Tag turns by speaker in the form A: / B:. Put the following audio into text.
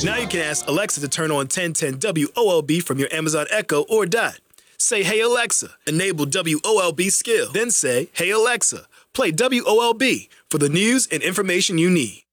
A: Now you can ask Alexa to turn on 1010 WOLB from your Amazon Echo or Dot. Say, "Hey Alexa," enable WOLB skill. Then say, "Hey Alexa, play WOLB for the news and information you need."